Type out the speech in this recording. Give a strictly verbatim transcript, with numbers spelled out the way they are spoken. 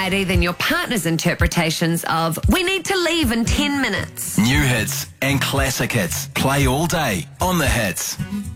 variety than your partner's interpretations of, we need to leave in ten minutes. New hits and classic hits. Play all day on The Hits.